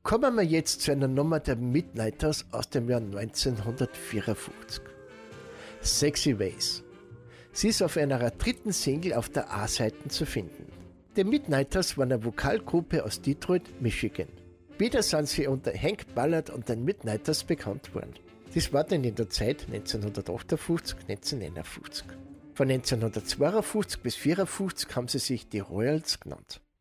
Kommen wir jetzt zu einer Nummer der Midnighters aus dem Jahr 1954. Sexy Ways. Sie ist auf einer dritten Single auf der A-Seite zu finden. Die Midnighters waren eine Vokalgruppe aus Detroit, Michigan. Später sind sie unter Hank Ballard und den Midnighters bekannt worden. Das war dann in der Zeit 1958, 1959. Von 1952 bis 1954 haben sie sich die Royals genannt.